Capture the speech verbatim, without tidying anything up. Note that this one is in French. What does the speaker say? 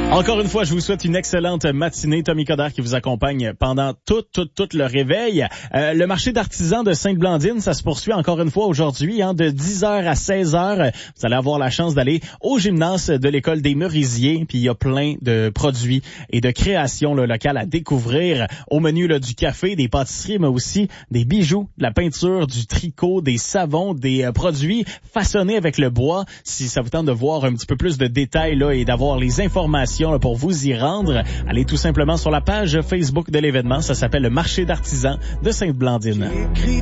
Encore une fois, je vous souhaite une excellente matinée. Tommy Coderre qui vous accompagne pendant tout, tout, tout le réveil. Euh, le marché d'artisans de Sainte-Blandine, ça se poursuit encore une fois aujourd'hui, hein, de dix heures à seize heures. Vous allez avoir la chance d'aller au gymnase de l'école des Merisiers. Puis il y a plein de produits et de créations là, locales à découvrir. Au menu là, du café, des pâtisseries, mais aussi des bijoux, de la peinture, du tricot, des savons, des euh, produits façonnés avec le bois. Si ça vous tente de voir un petit peu plus de détails là, et d'avoir les informations là, pour vous y rendre, allez tout simplement sur la page Facebook de l'événement. Ça s'appelle le marché d'artisans de Sainte-Blandine.